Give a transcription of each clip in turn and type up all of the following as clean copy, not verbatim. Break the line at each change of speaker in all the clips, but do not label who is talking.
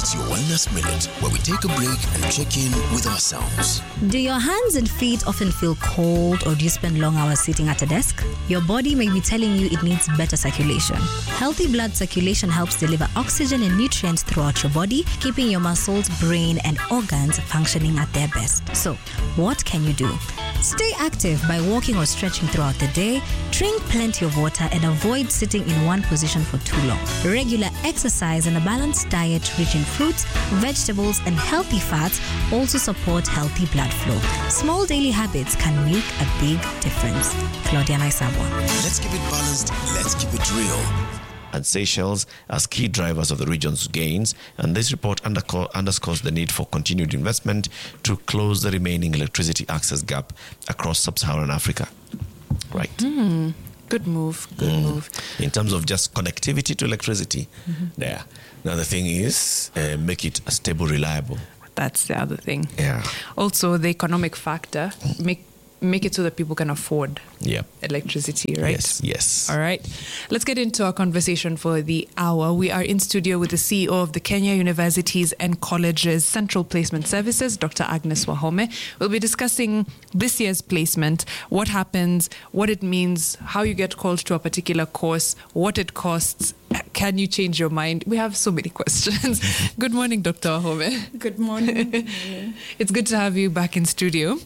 It's your Wellness Minute, where we take a break and check in with ourselves.
Do your hands and feet often feel cold, or do you spend long hours sitting at a desk? Your body may be telling you it needs better circulation. Healthy blood circulation helps deliver oxygen and nutrients throughout your body, keeping your muscles, brain, and organs functioning at their best. So, what can you do? Stay active by walking or stretching throughout the day, drink plenty of water, and avoid sitting in one position for too long. Regular exercise and a balanced diet rich in fruits, vegetables, and healthy fats also support healthy blood flow. Small daily habits can make a big difference. Claudia Naisabwa.
Let's keep it balanced, let's keep it real.
And Seychelles as key drivers of the region's gains, and this report underscores the need for continued investment to close the remaining electricity access gap across sub-Saharan Africa. Right.
Good move. Move.
In terms of just connectivity to electricity, there. Now the thing is, make it stable, reliable.
That's the other thing.
Yeah.
Also, the economic factor, make it so that people can afford electricity, right?
Yes.
All right. Let's get into our conversation for the hour. We are in studio with the CEO of the Kenya Universities and Colleges Central Placement Services, Dr. Agnes Wahome. We'll be discussing this year's placement, what happens, what it means, how you get called to a particular course, what it costs. Can you change your mind? We have so many questions. Good morning, Dr. Wahome.
Good morning.
It's good to have you back in studio.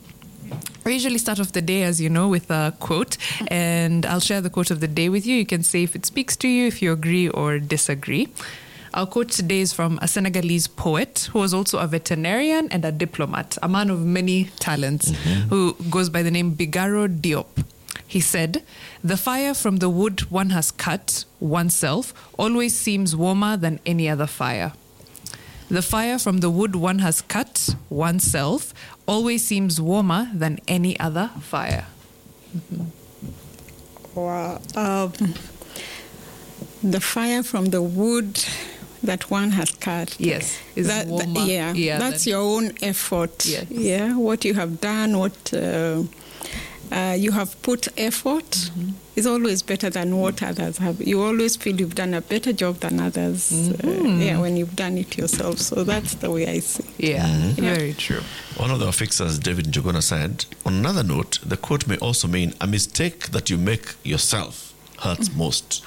I usually start off the day, as you know, with a quote, and I'll share the quote of the day with you. You can say if it speaks to you, if you agree or disagree. Our quote today is from a Senegalese poet who was also a veterinarian and a diplomat, a man of many talents, who goes by the name Bigaro Diop. He said, "The fire from the wood one has cut, oneself, always seems warmer than any other fire. The fire from the wood one has cut, oneself, always seems warmer than any other fire."
Wow. The fire from the wood that one has cut.
Yes, is warmer.
That's your own effort.
Yes.
Yeah, what you have done, what you have put effort is always better than what others have. You always feel you've done a better job than others when you've done it yourself. So that's the way I see it.
Very true.
One of the fixers, David Njuguna, said, on another note, the quote may also mean a mistake that you make yourself hurts most.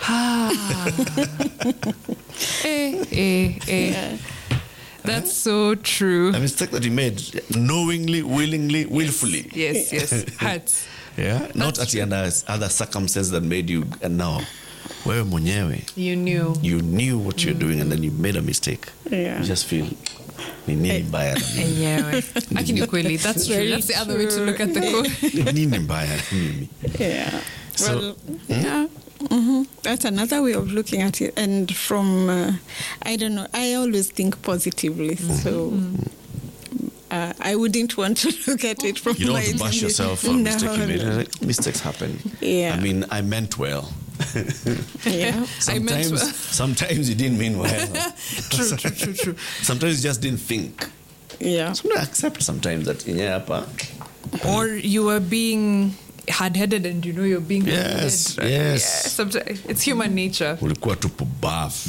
That's so true.
A mistake that you made knowingly, willingly, willfully.
Yes, hurts.
Yeah, not at the other circumstances that made you. And now, wewe mwenyewe, you knew what you're doing, and then you made a mistake.
Yeah.
You just feel ni nini mbaya na mimi.
Lakini kweli, that's true. That's the other way to look at the quote.
Nini mbaya na mimi.
Yeah.
So,
that's another way of looking at it. And from, I don't know, I always think positively. So I wouldn't want to look at it from
you don't want to bash yourself for a mistake you made. Mistakes happen.
Yeah.
I mean, I meant well.
Yeah.
Sometimes you didn't mean well.
True.
Sometimes you just didn't think.
Yeah.
So I accept sometimes that,
or you were being hard-headed and you're being
yes.
Yeah, sometimes it's human nature.
Ulikuwa tu pumbavu.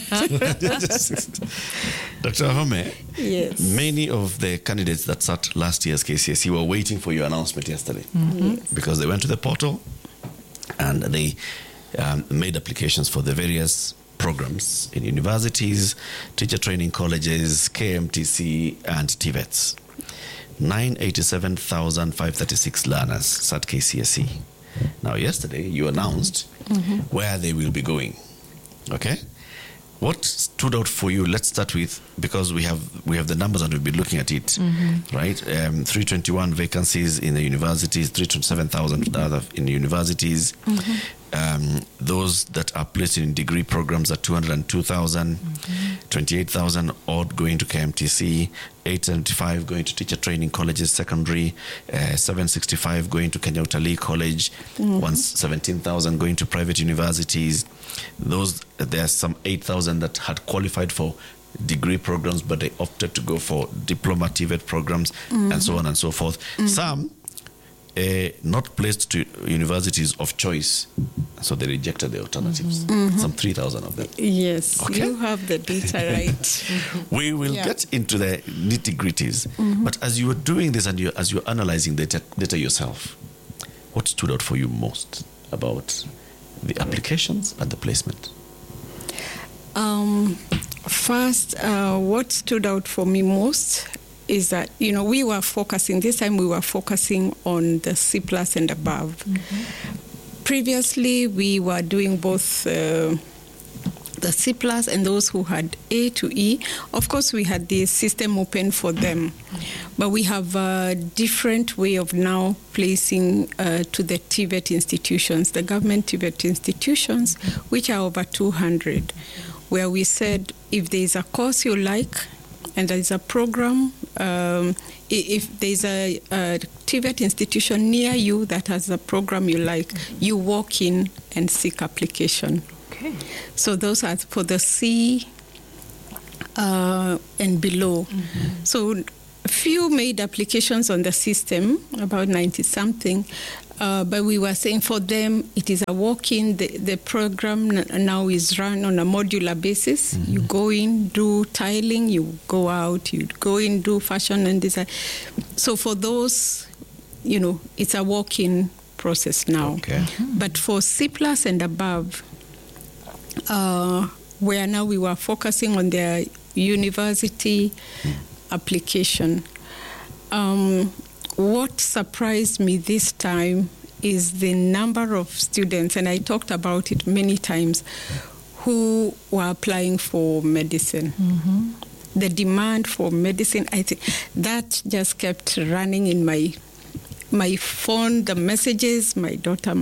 Dr. Wahome,
yes.
Many of the candidates that sat last year's KCSE were waiting for your announcement yesterday because they went to the portal and they made applications for the various programs in universities, teacher training colleges, KMTC, and TVETs. 987,536 learners sat KCSE. Now, yesterday, you announced where they will be going. Okay? What stood out for you? Let's start with, because we have the numbers and we've been looking at it, right? 321 vacancies in the universities, 327,000 in the universities. Those that are placed in degree programs are 202,000, 28,000 odd going to KMTC, 875 going to teacher training colleges, secondary, 765 going to Kenya Utalii College, 17,000 going to private universities. There's some 8,000 that had qualified for degree programs, but they opted to go for diploma TVET programs, and so on and so forth. Some not placed to universities of choice. So they rejected the alternatives. Some 3,000 of them.
Yes,
Okay.
you have the data right.
We will get into the nitty-gritties. But as you were doing this and as you're analyzing data yourself, what stood out for you most about the applications and the placement?
First, what stood out for me most is that, we were focusing on the C+ and above. Previously, we were doing both the C+ and those who had A to E. Of course, we had the system open for them, but we have a different way of now placing to the TVET institutions, the government TVET institutions, which are over 200, where we said if there is a course you like and there is a program, if there's a TVET institution near you that has a program you like, you walk in and seek application.
Okay.
So those are for the C and below. So few made applications on the system, about 90-something, but we were saying for them it is a walk-in. The program now is run on a modular basis. You go in, do tiling, you go out, you go in, do fashion and design. So for those, it's a walk-in process now.
Okay.
But for C+ and above, where now we were focusing on their university application. What surprised me this time is the number of students, and I talked about it many times, who were applying for medicine. The demand for medicine, I think that just kept running in my phone, the messages, my daughter.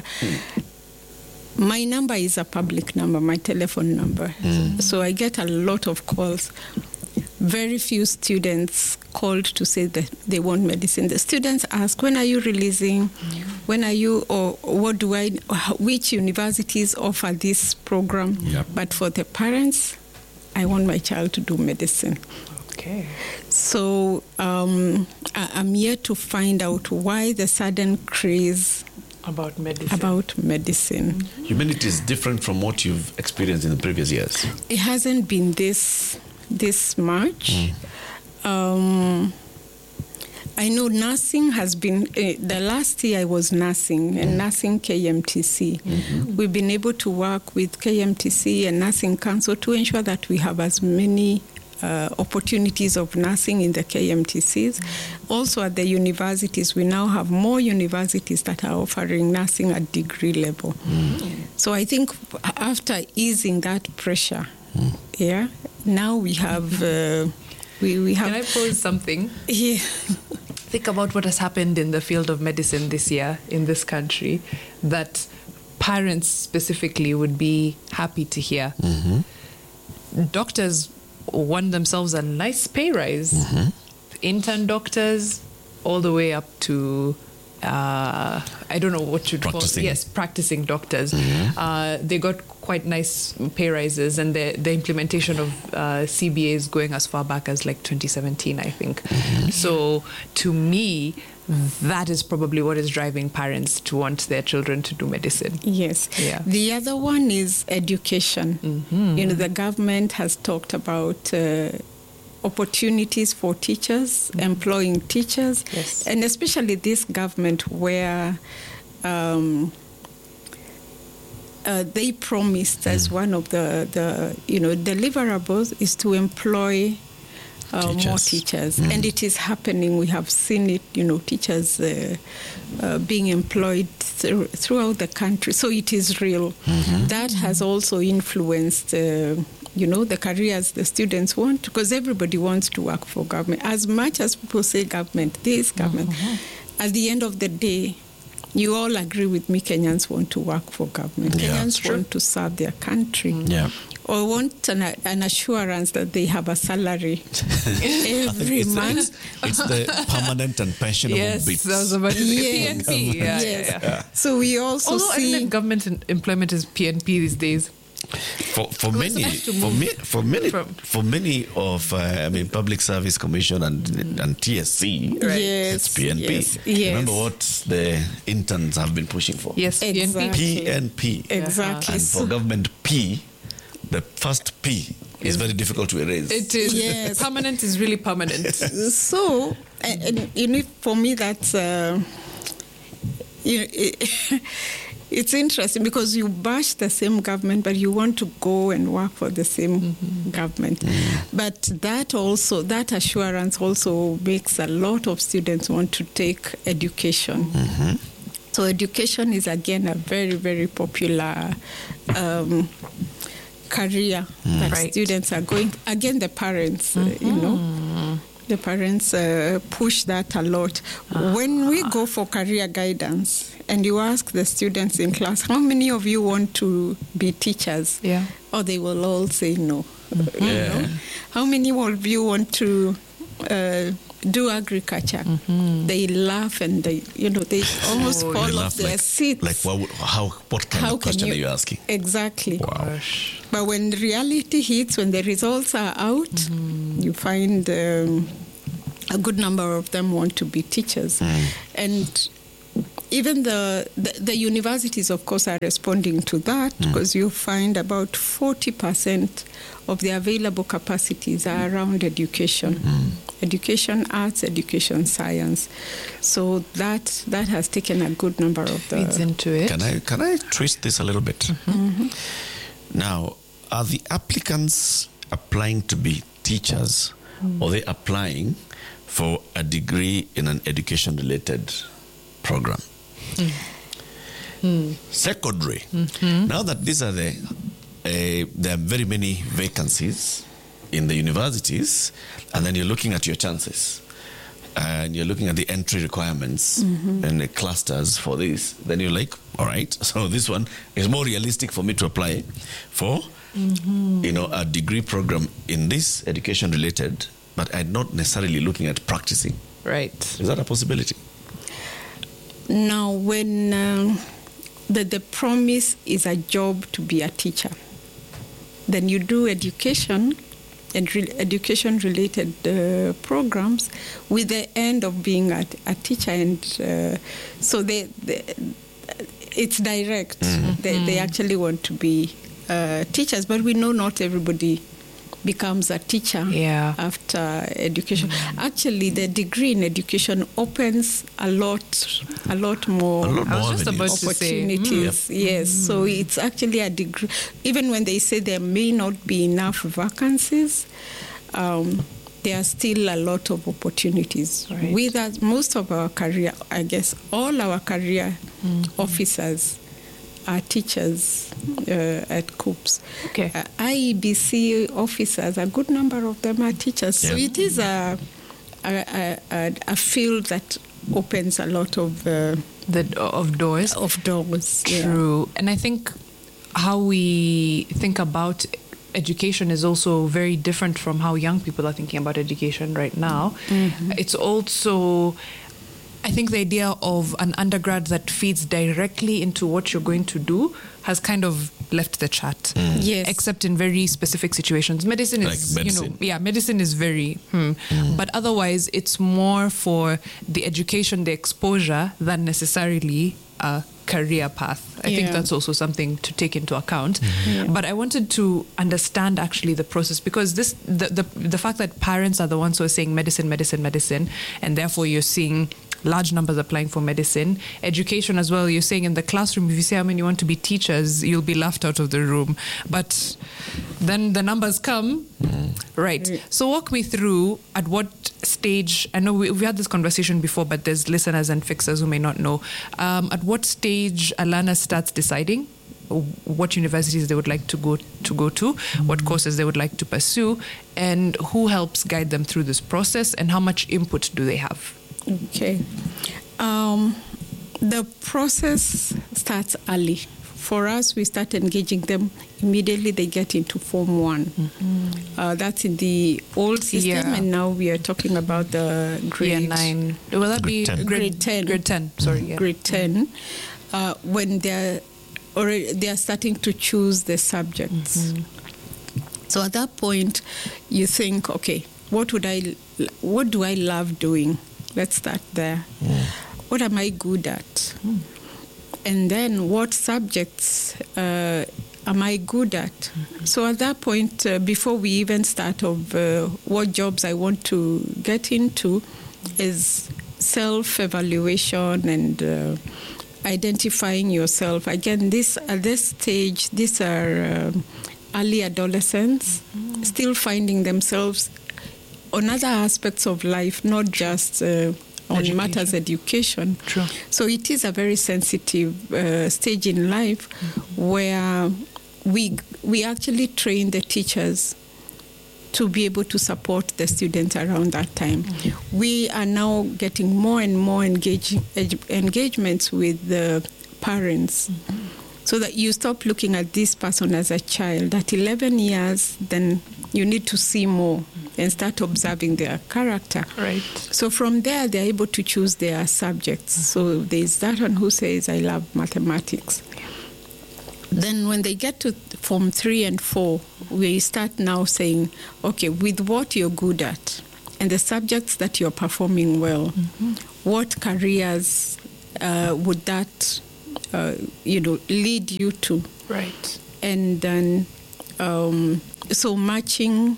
My number is a public number, my telephone number. So I get a lot of calls. Very few students called to say that they want medicine. The students ask, when are you releasing? When are you, or which universities offer this program?
Yep.
But for the parents, I want my child to do medicine.
Okay.
So I'm yet to find out why the sudden craze
About medicine.
Mm-hmm.
You mean it is different from what you've experienced in the previous years?
It hasn't been this much. I know nursing has been, the last year I was nursing, and nursing KMTC. We've been able to work with KMTC and Nursing Council to ensure that we have as many opportunities of nursing in the KMTCs. Also at the universities, we now have more universities that are offering nursing at degree level. So I think after easing that pressure, now we have... we have.
Can I pose something?
Yeah.
Think about what has happened in the field of medicine this year in this country that parents specifically would be happy to hear. Doctors won themselves a nice pay rise. Intern doctors all the way up to I don't know what you'd call it. Yes, practicing doctors. They got quite nice pay rises, and the implementation of CBA is going as far back as like 2017, I think. So to me, that is probably what is driving parents to want their children to do medicine.
Yes.
Yeah.
The other one is education. The government has talked about opportunities for teachers, employing teachers, and especially this government where they promised as one of the deliverables is to employ more teachers, and it is happening. We have seen it, teachers being employed throughout the country, so it is real. That has also influenced the careers the students want, because everybody wants to work for government. As much as people say government, this government, at the end of the day, you all agree with me, Kenyans want to work for government. Kenyans want to serve their country. Or want an assurance that they have a salary every month.
It's the permanent and pensionable bits.
That was about PNP.
So we also see...
I think government employment is PNP these days.
For many,
supposed to move
for many of Public Service Commission and TSC,
Right.
Yes,
it's PNP.
yes, yes.
Remember what the interns have been pushing for?
Yes,
Exactly.
PNP.
Exactly.
And for government P, the first P is very difficult to erase.
It is.
Yes.
Permanent is really permanent.
So, and you know, for me, that's it's interesting because you bash the same government, but you want to go and work for the same government. But that assurance also makes a lot of students want to take education. So education is again a very, very popular career that
Right.
students are going. Again, the parents, the parents push that a lot. When we go for career guidance and you ask the students in class, how many of you want to be teachers?
Yeah.
Or they will all say no. You know? How many of you want to do agriculture? They laugh and they almost fall
They
off
laugh
their seats.
like what kind
How
of
can
question are you asking?
Exactly.
Wow.
But when reality hits, when the results are out, you find a good number of them want to be teachers. And even the universities, of course, are responding to that because you find about 40% of the available capacities are around education. Education, arts, education, science. So that has taken a good number of the...
Feeds into it.
Can I twist this a little bit? Now, are the applicants applying to be teachers or are they applying for a degree in an education-related program? Secondary. Now that these are there are very many vacancies in the universities, and then you're looking at your chances. And you're looking at the entry requirements and the clusters for this, then you're like, all right, so this one is more realistic for me to apply for, a degree program in this education related, but I'm not necessarily looking at practicing.
Right.
Is that a possibility?
Now, when the promise is a job to be a teacher, then you do education and education-related programs with the end of being a teacher. And so it's direct. They actually want to be teachers, but we know not everybody becomes a teacher after education. Actually, the degree in education opens a lot more
I was just about to say.
opportunities. Yes, so it's actually a degree. Even when they say there may not be enough vacancies, there are still a lot of opportunities.
Right.
With us, most of our career, I guess, all our career officers are teachers at COOPS.
Okay.
IEBC officers, a good number of them are teachers. So it is a field that opens a lot of
doors.
Of doors.
True. And I think how we think about education is also very different from how young people are thinking about education right now. It's also, I think, the idea of an undergrad that feeds directly into what you're going to do has kind of left the chat.
Yes.
Except in very specific situations. Medicine is,
Like medicine.
medicine is very, but otherwise it's more for the education, the exposure than necessarily a career path. I think that's also something to take into account. But I wanted to understand actually the process, because the fact that parents are the ones who are saying medicine, and therefore you're seeing large numbers applying for medicine. Education as well, you're saying in the classroom, if you say how many want to be teachers, you'll be laughed out of the room. But then the numbers come. Right. So walk me through at what stage, I know we had this conversation before, but there's listeners and fixers who may not know. At what stage Alana starts deciding what universities they would like to go to, what courses they would like to pursue, and who helps guide them through this process, and how much input do they have?
Okay. The process starts early. For us, we start engaging them immediately they get into Form 1. That's in the old system, and now we are talking about the grade
9. Will that be
10.
grade 10? Grade 10, sorry.
Grade 10. When they're already they are starting to choose the subjects. So at that point, you think, okay, what do I love doing? Let's start there. What am I good at? And then what subjects am I good at? So at that point, before we even start of what jobs I want to get into, is self-evaluation and identifying yourself. Again, at this stage, these are early adolescents still finding themselves on other aspects of life, not just on matters education.
True.
So it is a very sensitive stage in life where we actually train the teachers to be able to support the students around that time. We are now getting more and more engagements with the parents, so that you stop looking at this person as a child. At 11 years, then you need to see more and start observing their character.
Right.
So from there, they're able to choose their subjects. So there's that one who says, I love mathematics. Then when they get to Form 3 and 4, we start now saying, okay, with what you're good at and the subjects that you're performing well, what careers would that lead you to?
Right.
And then so matching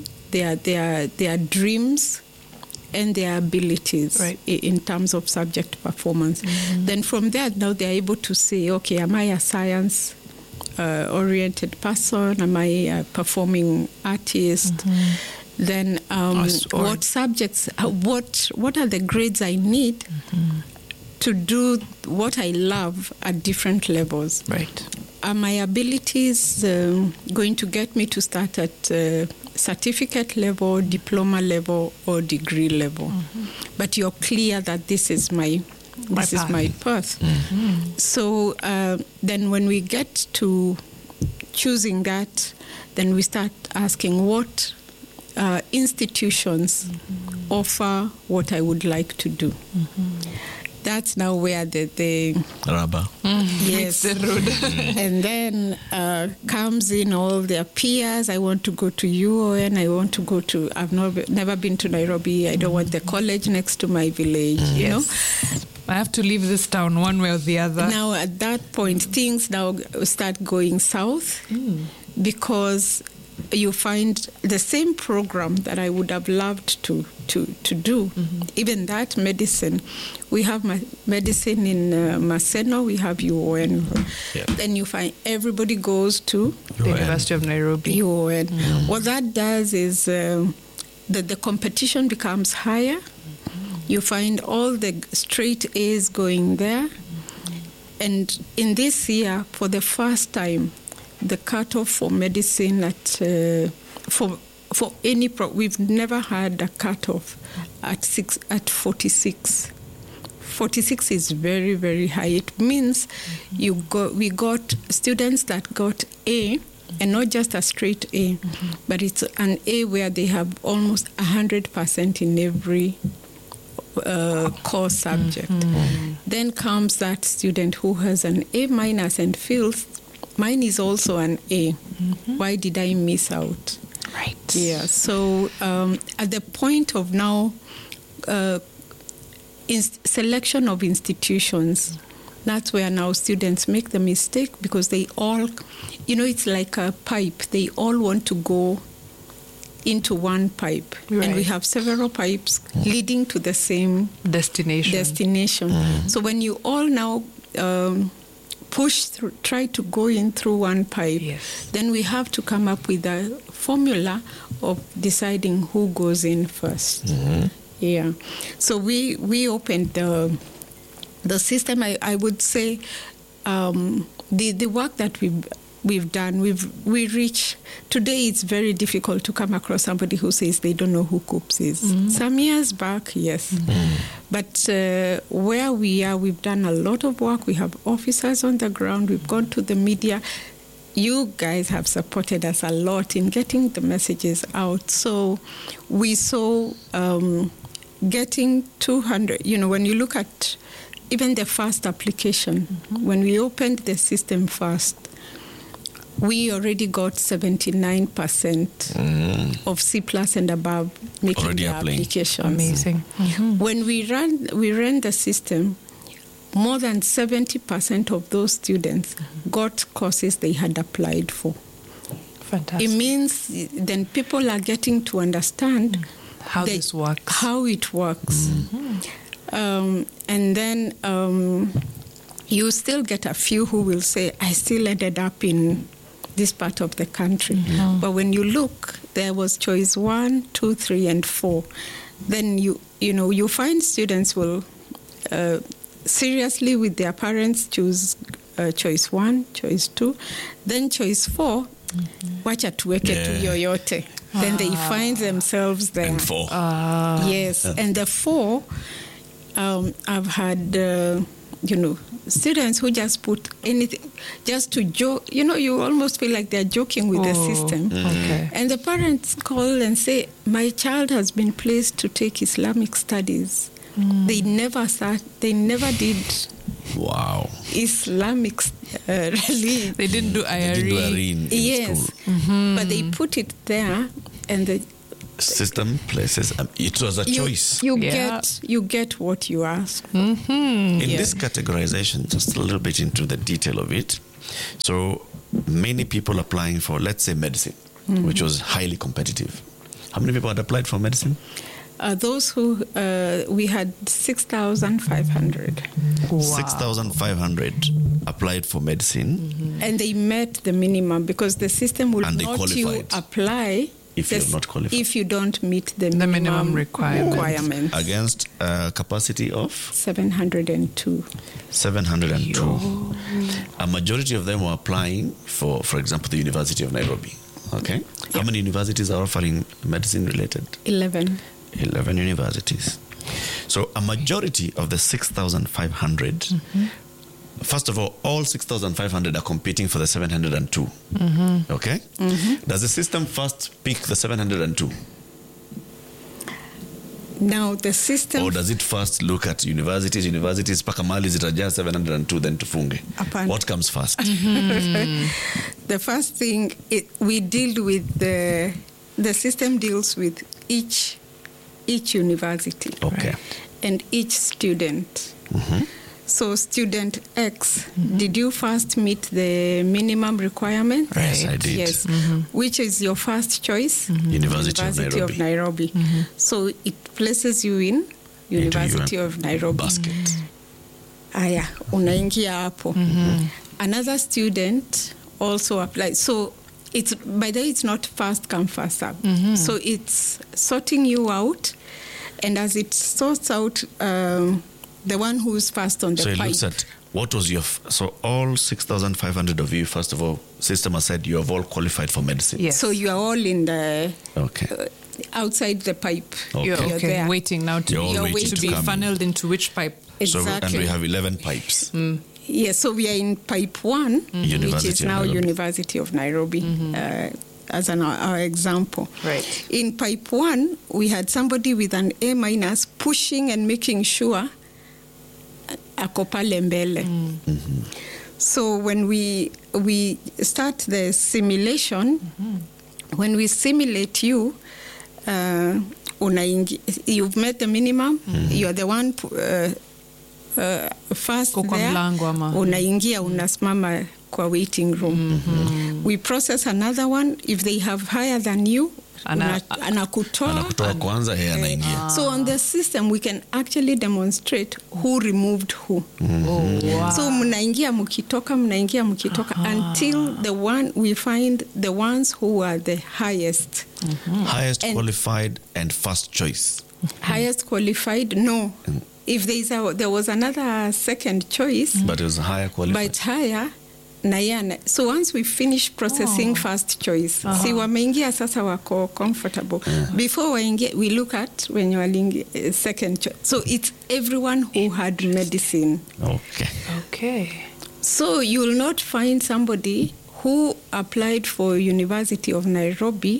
their dreams and their abilities in terms of subject performance. Then from there, now they're able to say, okay, am I a science oriented person? Am I a performing artist? Then what subjects, what are the grades I need to do what I love at different levels?
Right.
Are my abilities going to get me to start at certificate level, diploma level, or degree level? But you're clear that this is my path. So then when we get to choosing that, then we start asking what institutions offer what I would like to do. That's now where the
rubber.
Yes.
The road.
And then comes in all their peers. I want to go to UON. I want to go to, I've never been to Nairobi. I don't want the college next to my village, you know.
I have to leave this town one way or the other.
Now, at that point, things now start going south because you find the same program that I would have loved to do. Even that medicine, we have medicine in Maseno, we have UON. Then you find everybody goes to
the University of Nairobi.
UON. What that does is that the competition becomes higher. You find all the straight A's going there. And in this year, for the first time, the cutoff for medicine for any we've never had a cutoff at 46. 46 is very, very high. It means we got students that got A, and not just a straight A, but it's an A where they have almost 100% in every core subject. Then comes that student who has an A minus and feels mine is also an A. Why did I miss out?
Right.
Yeah. So at the point of now, selection of institutions, that's where now students make the mistake because they all, it's like a pipe. They all want to go into one pipe.
Right.
And we have several pipes leading to the same destination. So when you all now try to go in through one pipe, then we have to come up with a formula of deciding who goes in first. Yeah. So we opened the system. I would say the work that we've done, we reach today. It's very difficult to come across somebody who says they don't know who COOPS is. Some years back, yes, but where we are, we've done a lot of work. We have officers on the ground. We've gone to the media. You guys have supported us a lot in getting the messages out. So we saw getting 200. When you look at even the first application, when we opened the system first, we already got 79% of C+ and above making
Already
the
applying.
applications.
Amazing.
When we ran the system, more than 70% of those students got courses they had applied for.
Fantastic.
It means then people are getting to understand
How this works.
How it works. And then you still get a few who will say, I still ended up in this part of the country. But when you look, there was choice 1, 2, 3, and 4. Then you find students will seriously with their parents choose choice 1, choice 2, then choice 4. Wacha tuweke tu yoyote. Then they find themselves there.
And 4.
Yes, and the 4, I've had, students who just put anything, just to joke. You almost feel like they're joking with the system.
Okay.
And the parents call and say, my child has been placed to take Islamic studies. They never did
Wow.
Islamic really.
They didn't do
They did do
IRE.
Irene in
Yes,
school.
but they put it there, and the
System places. It was a choice.
You
Yeah.
get what you ask.
In this categorization, just a little bit into the detail of it. So many people applying for, let's say, medicine, which was highly competitive. How many people had applied for medicine?
Those who we had 6,500,
6,500 applied for medicine.
and they met the minimum because the system will
And they
not you
qualified.
apply
If you're not qualified.
if you don't meet the
minimum requirement.
Against a capacity of
702.
702. A majority of them were applying for example, the University of Nairobi. Okay. How many universities are offering medicine related?
11.
11 universities. So a majority of the 6,500, first of all 6,500 are competing for the 702. Okay? Does the system first pick the 702?
Now the system.
Or does it first look at universities paka mali zitajaa 702 then tufunge?
Hapana.
What comes first?
The first thing we deal with the system deals with each university.
Okay.
And each student. So student X, did you first meet the minimum requirement?
Yes, I did.
Yes. Which is your first choice?
University of
Nairobi. So it places you in University of Nairobi.
Basket.
Aya, unaingia hapo. Another student also applies. So by the way, it's not first come, first serve. So it's sorting you out, and as it sorts out the one who's first on the
So it
pipe.
looks at what was your... So all 6,500 of you, first of all, system has said you have all qualified for medicine.
Yes.
So you are all in the
Okay.
outside the pipe.
Okay.
You're
You're
okay.
there.
Waiting now to
You're all waiting
to
to
be
come in.
funneled into which pipe?
Exactly.
So, and we have 11 pipes.
Yes, so we are in pipe 1, which
University
is
of
now
Nairobi.
University of Nairobi, as our example.
Right.
In pipe 1, we had somebody with an A- pushing and making sure ako pale mbele. So when we start the simulation, when we simulate you, you've met the minimum, you're the one first
Kwa
there,
mlango ama.
unaingia unasimama kwa waiting room. We process another one. If they have higher than you, anakutoa.
Anakutoa kwanza, yeye anaingia.
So on the system, we can actually demonstrate who removed who. So mnaingia mkitoka until we find the ones who are the highest.
Highest
And-
qualified and first choice.
Highest qualified, no. If there was another second choice,
But it was higher qualified.
but higher na yana. So once we finish processing first choice, si wameingia sasa wako comfortable. Before waingia, we look at when you are second choice. So it's everyone who had medicine.
Okay.
Okay.
So you will not find somebody who applied for University of Nairobi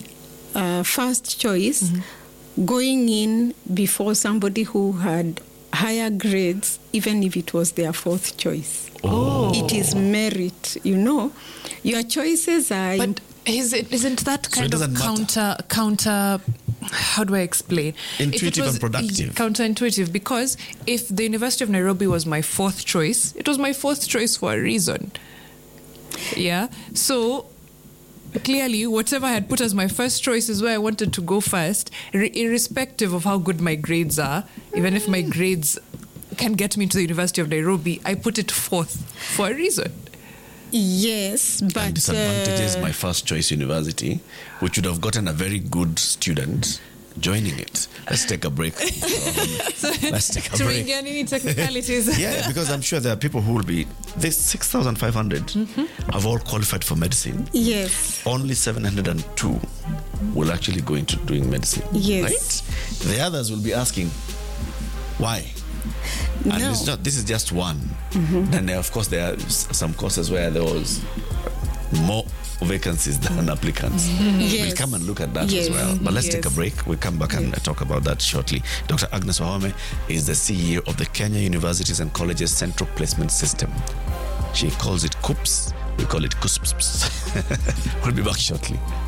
first choice going in before somebody who had higher grades, even if it was their fourth choice.
Oh.
It is merit, you know. Your choices are...
But isn't that kind
it
of
doesn't
counter, how do I explain?
Intuitive and productive.
Counterintuitive, because if the University of Nairobi was my fourth choice, it was my fourth choice for a reason. Yeah? So clearly, whatever I had put as my first choice is where I wanted to go first, irrespective of how good my grades are. Even if my grades can get me to the University of Nairobi, I put it fourth for a reason.
Yes, but...
And disadvantage is my first choice university, which would have gotten a very good student joining it. Let's take a break. Let's take a break.
Any technicalities?
Yeah, because I'm sure there are people who will be... There's 6,500 have all qualified for medicine.
Yes.
Only 702 will actually go into doing medicine.
Yes.
Right? The others will be asking, why? And
No.
it's not, this is just one. Then, of course, there are some courses where there was more vacancies than applicants.
Yes.
We'll come and look at that
Yes.
as well. But let's take a
Yes.
break. We'll come back and talk about that shortly. Dr. Agnes Wahome is the CEO of the Kenya Universities and Colleges Central Placement System. She calls it KUPS. We call it KUSPS. We'll be back shortly.